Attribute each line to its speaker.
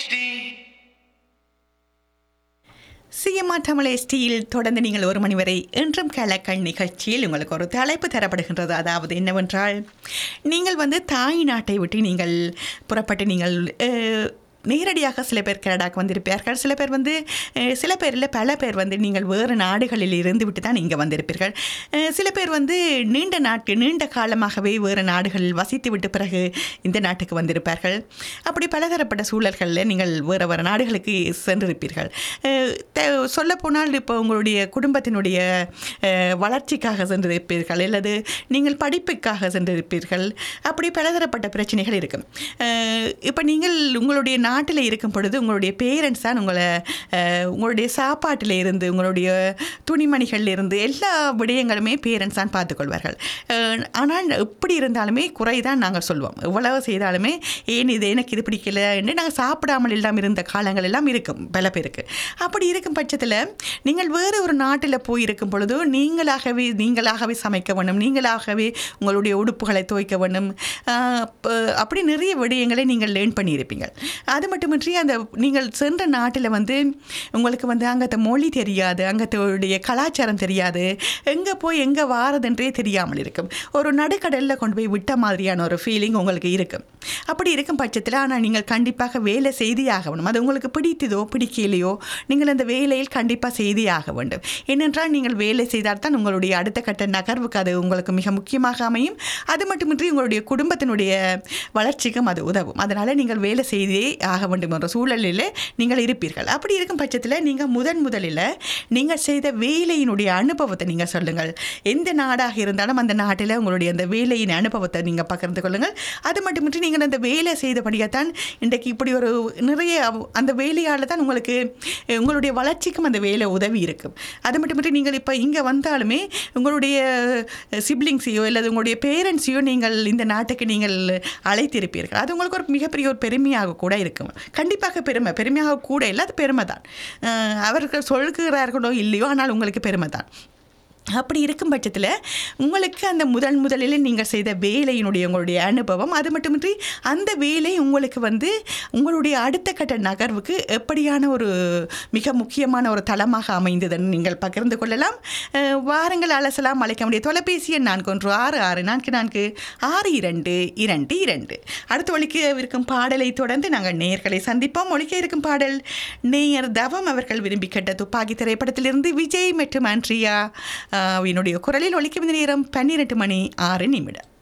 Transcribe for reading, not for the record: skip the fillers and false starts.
Speaker 1: CMR Tamil எஸ்டியில் தொடர்ந்து நீங்கள் 1 மணி வரை என்றும் கலக்கண் நிகழ்ச்சியில் உங்களுக்கு ஒரு தலைப்பு தரப்படுகின்றது. அதாவது என்னவென்றால், நீங்கள் தாய் நாட்டை விட்டு நீங்கள் புறப்பட்டு நீங்கள் நேரடியாக சில பேர் கனடாவுக்கு வந்திருப்பார்கள். சில பேர் சில பேர் இல்லை பல பேர் நீங்கள் வேறு நாடுகளில் இருந்து விட்டு தான் இங்கே வந்திருப்பீர்கள். சில பேர் நீண்ட காலமாகவே வேறு நாடுகளில் வசித்து விட்டு பிறகு இந்த நாட்டுக்கு வந்திருப்பார்கள். அப்படி பலதரப்பட்ட சூழல்களில் நீங்கள் வேறு நாடுகளுக்கு சென்றிருப்பீர்கள். சொல்லப்போனால் இப்போ உங்களுடைய குடும்பத்தினுடைய வளர்ச்சிக்காக சென்றிருப்பீர்கள், அல்லது நீங்கள் படிப்புக்காக சென்றிருப்பீர்கள். அப்படி பலதரப்பட்ட பிரச்சனைகள் இருக்கும். இப்போ நீங்கள் உங்களுடைய நாட்டில் இருக்கும் பொழுது உங்களுடைய பேரண்ட்ஸ் தான் உங்களுடைய சாப்பாட்டில் இருந்து, உங்களுடைய துணிமணிகளில் இருந்து எல்லா விடயங்களுமே பேரண்ட்ஸ் தான் பார்த்துக்கொள்வார்கள். ஆனால் எப்படி இருந்தாலுமே குறை தான் நாங்கள் சொல்வோம். எவ்வளவு செய்தாலுமே ஏன் இது எனக்கு இது பிடிக்கல என்று நாங்கள் சாப்பிடாமல் எல்லாம் இருந்த காலங்கள் எல்லாம் இருக்கும் பல பேருக்கு. அப்படி இருக்கும் பட்சத்தில் நீங்கள் வேறு ஒரு நாட்டில் போயிருக்கும் பொழுது நீங்களாகவே சமைக்க வேண்டும், நீங்களாகவே உங்களுடைய உடுப்புகளை துவைக்க வேண்டும். அப்படி நிறைய விடயங்களை நீங்கள் லேர்ன் பண்ணியிருப்பீங்க. அது மட்டுமின்றி நீங்கள் சென்ற நாட்டில் உங்களுக்கு அங்கத்த மொழி தெரியாது, அங்கத்தோடைய கலாச்சாரம் தெரியாது, எங்கே போய் எங்கே வாரதுன்றே தெரியாமல் இருக்கும். ஒரு நடுக்கடலில் கொண்டு போய் விட்ட மாதிரியான ஒரு ஃபீலிங் உங்களுக்கு இருக்கும். அப்படி இருக்கும் பட்சத்தில் ஆனால் நீங்கள் கண்டிப்பாக வேலை செய்தே ஆக வேண்டும். அது உங்களுக்கு பிடித்ததோ பிடிக்கலையோ நீங்கள் அந்த வேலையில் கண்டிப்பாக செய்தே ஆக வேண்டும். ஏனென்றால் நீங்கள் வேலை செய்தால் தான் உங்களுடைய அடுத்த கட்ட நகர்வுக்கு அது உங்களுக்கு மிக முக்கியமாக அமையும். அது மட்டுமின்றி உங்களுடைய குடும்பத்தினுடைய வளர்ச்சிக்கும் அது உதவும். அதனால் நீங்கள் வேலை செய்தே ஆக வேண்டும் என்ற சூழலில் நீங்கள் இருப்பீர்கள். அப்படி இருக்கும் பட்சத்தில் நீங்கள் முதலில் நீங்கள் செய்த வேலையினுடைய அனுபவத்தை நீங்கள் சொல்லுங்கள். எந்த நாடாக இருந்தாலும் அந்த நாட்டில் உங்களுடைய அந்த வேலையின் அனுபவத்தை நீங்கள் பகிர்ந்து கொள்ளுங்கள். அது மட்டுமின்றி நீங்கள் அந்த வேலை செய்தபடியாகத்தான் இன்றைக்கு இப்படி ஒரு நிறைய அந்த வேலையால் தான் உங்களுடைய வளர்ச்சிக்கும் அந்த வேலை உதவி இருக்கும். அது மட்டுமின்றி நீங்கள் இப்போ இங்கே வந்தாலுமே உங்களுடைய சிப்ளிங்ஸையோ அல்லது உங்களுடைய பேரண்ட்ஸையோ நீங்கள் இந்த நாட்டுக்கு நீங்கள் அழைத்திருப்பீர்கள். அது உங்களுக்கு ஒரு மிகப்பெரிய ஒரு பெருமையாக கூட இருக்கும். கண்டிப்பாக பெருமையாக கூட இல்லை, அது பெருமை தான். அவர்கள் சொல்கிறார்களோ இல்லையோ, ஆனால் உங்களுக்கு பெருமை தான். அப்படி இருக்கும் பட்சத்தில் உங்களுக்கு அந்த முதலில் நீங்கள் செய்த வேலையினுடைய உங்களுடைய அனுபவம், அது மட்டுமின்றி அந்த வேலை உங்களுக்கு உங்களுடைய அடுத்த கட்ட நகர்வுக்கு எப்படியான ஒரு மிக முக்கியமான ஒரு தளமாக அமைந்ததுன்னு நீங்கள் பகிர்ந்து கொள்ளலாம். வாரங்கள் அலசலாம். அழைக்க முடிய தொலைபேசி எண் 4166444222. அடுத்த ஒலிக்க இருக்கும் பாடலை தொடர்ந்து நாங்கள் நேயர்களை சந்திப்போம். ஒலிக்க இருக்கும் பாடல் நேயர் தவம் அவர்கள் விரும்பி கேட்ட துப்பாக்கி திரைப்படத்திலிருந்து விஜய் மற்றும் ஆண்ட்ரியா என்னுடைய குரலில் ஒலிக்கும் நேரம் 12:06.